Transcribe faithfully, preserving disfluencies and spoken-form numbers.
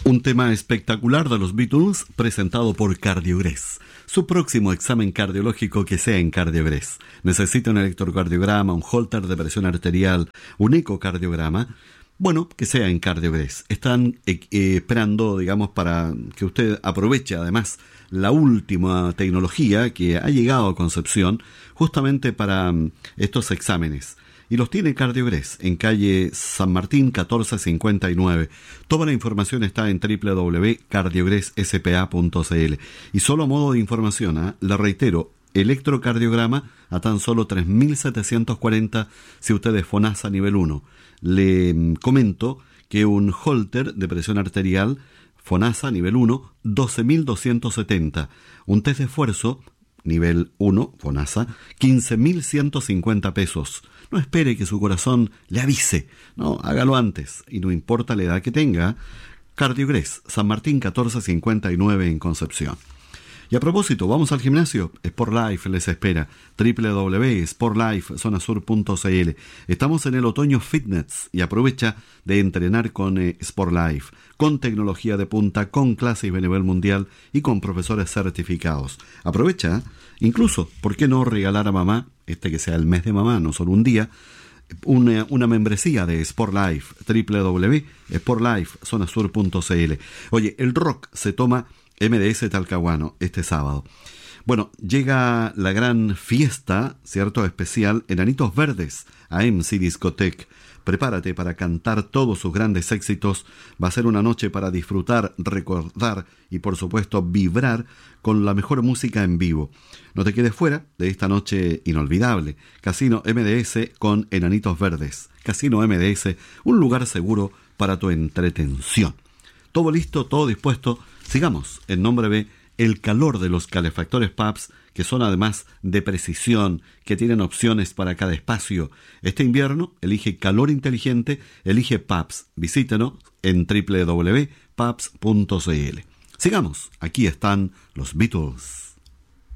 Un tema espectacular de los Beatles presentado por Cardiogres. Su próximo examen cardiológico que sea en Cardiogres. Necesita un electrocardiograma, un holter de presión arterial, un ecocardiograma. Bueno, que sea en Cardiogres. Están eh, eh, esperando, digamos, para que usted aproveche además la última tecnología que ha llegado a Concepción justamente para um, estos exámenes. Y los tiene Cardiogres, en calle San Martín catorce cincuenta y nueve. Toda la información está en doble u doble u doble u punto cardiogres s p a punto c l. Y solo a modo de información, ¿eh? Le reitero, electrocardiograma a tan solo tres mil setecientos cuarenta si usted es FONASA nivel uno. Le comento que un holter de presión arterial FONASA nivel uno, doce mil doscientos setenta. Un test de esfuerzo nivel uno, FONASA, quince mil ciento cincuenta pesos. No espere que su corazón le avise. No, hágalo antes. Y no importa la edad que tenga. Cardiogres, San Martín catorce cincuenta y nueve en Concepción. Y a propósito, vamos al gimnasio. Sportlife les espera. doble u doble u doble u punto sportlife zona sur punto c l. Estamos en el otoño fitness y aprovecha de entrenar con eh, Sportlife, con tecnología de punta, con clases de nivel mundial y con profesores certificados. Aprovecha, incluso, ¿por qué no regalar a mamá, este que sea el mes de mamá, no solo un día, una, una membresía de Sportlife, doble u doble u doble u punto sportlife zona sur punto c l. Oye, el rock se toma M D S Talcahuano este sábado. Bueno, llega la gran fiesta, ¿cierto? Especial Enanitos Verdes a M C Discotech. Prepárate para cantar todos sus grandes éxitos. Va a ser una noche para disfrutar, recordar y por supuesto vibrar con la mejor música en vivo. No te quedes fuera de esta noche inolvidable. Casino M D S con Enanitos Verdes. Casino M D S, un lugar seguro para tu entretención. Todo listo, todo dispuesto. Sigamos, en nombre de el calor de los calefactores P A P S, que son además de precisión, que tienen opciones para cada espacio. Este invierno, elige calor inteligente, elige P A P S. Visítenos en doble u doble u doble u punto p a p s punto c l. Sigamos, aquí están los Beatles.